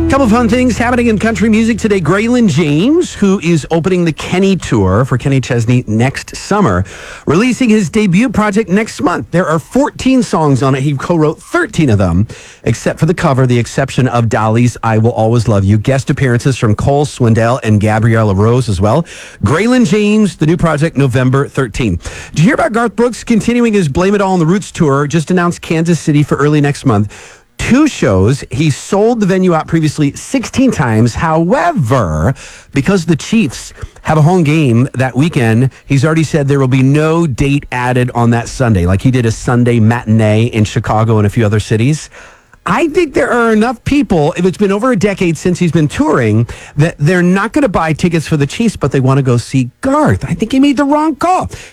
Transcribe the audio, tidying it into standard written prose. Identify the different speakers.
Speaker 1: Couple fun things happening in country music today. Graylin James, who is opening the Kenny Tour for Kenny Chesney next summer, releasing his debut project next month. There are 14 songs on it. He co-wrote 13 of them, except for the cover, the exception of Dolly's I Will Always Love You. Guest appearances from Cole Swindell and Gabriella Rose as well. Graylin James, the new project, November 13. Did you hear about Garth Brooks continuing his Blame It All on the Roots tour? Just announced Kansas City for early next month. 2 shows. He sold the venue out previously 16 times. However, because the Chiefs have a home game that weekend, he's already said there will be no date added on that Sunday, like he did a Sunday matinee in Chicago and a few other cities. I think there are enough people, if it's been over a decade since he's been touring, that they're not going to buy tickets for the Chiefs, but they want to go see Garth. I think he made the wrong call.